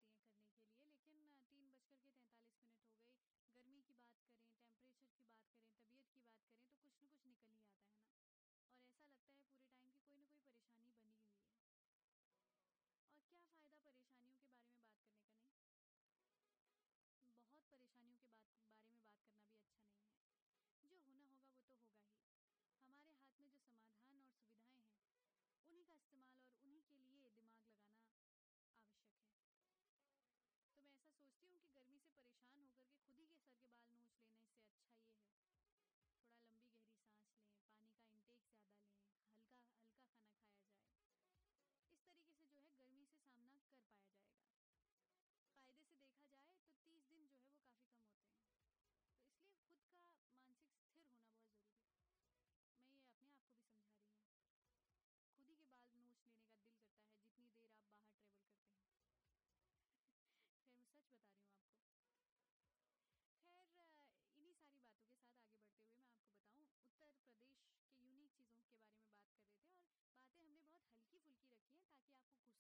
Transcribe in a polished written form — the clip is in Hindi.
होती हैं करने के लिए, लेकिन 3:43 हो गई। गर्मी की बात करें, टेम्परेचर की बात करें, तबीयत की बात करें तो कुछ न कुछ निकल ही आता है ना। और ऐसा लगता है पूरे टाइम की कोई ना कोई परेशानी बनी हुई है। और क्या फ़ायदा परेशानियों के बारे में बात करने का, नहीं। बहुत परेशानियों के बारे में बात करना भी अच्छा नहीं है। जो होना होगा वो तो होगा ही। हमारे हाथ में जो समाधान और सुविधाएं हैं उन्हीं का इस्तेमाल और उन्हीं के लिए दिमाग लगाना आवश्यक है। तो मैं ऐसा सोचती हूँ कि गर्मी से परेशान होकर के खुद ही के सर के बाल नोच लेने से अच्छा ये है थोड़ा लंबी गहरी सांस लें, पानी का इंटेक ज़्यादा लें, हल्का हल्का खाना खाया जाए। इस तरीके से जो है गर्मी से सामना कर पाया जाएगा। फ़ायदे से देखा जाए तो 30 दिन जो है वो काफ़ी कम होते हैं। तो इसलिए खुद का मानसिक स्थिर होना बहुत ज़रूरी है। मैं ये अपने आप को भी समझा रही हूँ। खुद ही के बाल नोच लेने का दिल करता है जितनी देर आप बाहर ट्रेवल करते हैं। खैर मैं सच बता रही हूँ आपको। खैर इन्हीं सारी बातों के साथ आगे बढ़ते हुए मैं आपको बताऊं, उत्तर प्रदेश के यूनिक चीज़ों के बारे में बात कर रहे थे और बातें हमने बहुत हल्की फुल्की रखी हैं ताकि आपको